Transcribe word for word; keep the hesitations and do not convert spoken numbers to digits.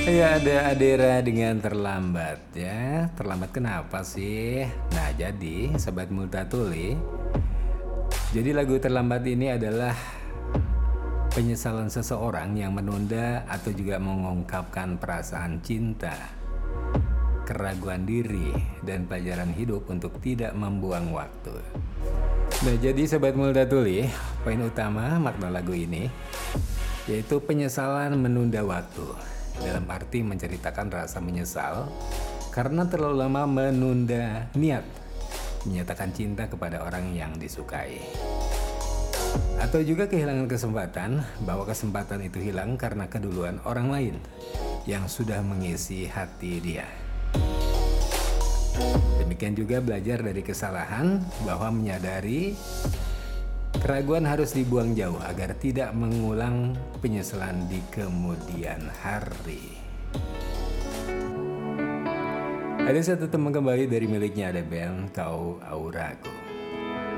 Ya ada Adera dengan terlambat ya. Terlambat kenapa sih? Nah jadi Sobat Multatuli, jadi lagu terlambat ini adalah penyesalan seseorang yang menunda atau juga mengungkapkan perasaan cinta, keraguan diri, dan pelajaran hidup untuk tidak membuang waktu. Nah jadi Sobat Multatuli, poin utama makna lagu ini yaitu penyesalan menunda waktu. Dalam arti menceritakan rasa menyesal karena terlalu lama menunda niat menyatakan cinta kepada orang yang disukai. Atau juga kehilangan kesempatan, bahwa kesempatan itu hilang karena keduluan orang lain yang sudah mengisi hati dia. Demikian juga belajar dari kesalahan, bahwa menyadari keraguan harus dibuang jauh agar tidak mengulang penyesalan di kemudian hari. Ada satu teman kembali dari miliknya ada band Kau Auraku.